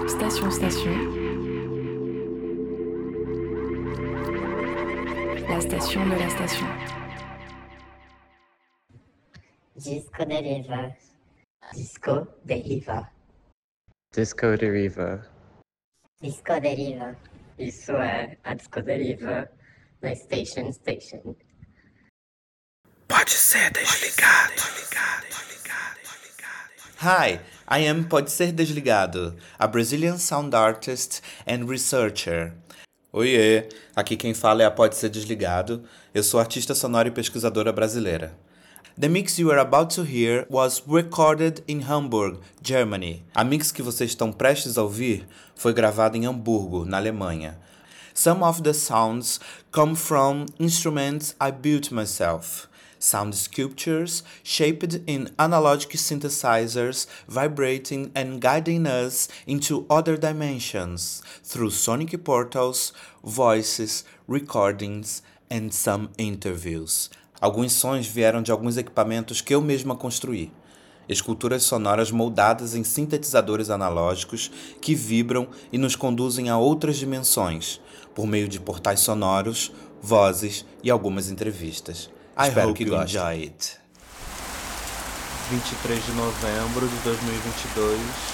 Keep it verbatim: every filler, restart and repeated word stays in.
Station, station. La station de la station. Disco Deriva. Disco Deriva. Disco Deriva. Disco Deriva. Isso é a Disco Deriva na Station Station. Pode ser desligado. Hi, I am Pode Ser Desligado, a Brazilian sound artist and researcher. Oiê, aqui quem fala é a Pode Ser Desligado. Eu sou artista sonora e pesquisadora brasileira. The mix you are about to hear was recorded in Hamburg, Germany. A mix que vocês estão prestes a ouvir foi gravada em Hamburgo, na Alemanha. Some of the sounds come from instruments I built myself. Sound sculptures shaped in analogic synthesizers, vibrating and guiding us into other dimensions through sonic portals, voices, recordings, and some interviews. Alguns sons vieram de alguns equipamentos que eu mesma construí. Esculturas sonoras moldadas em sintetizadores analógicos que vibram e nos conduzem a outras dimensões, por meio de portais sonoros, vozes e algumas entrevistas. I Espero que gostem. vinte e três de novembro de dois mil e vinte e dois,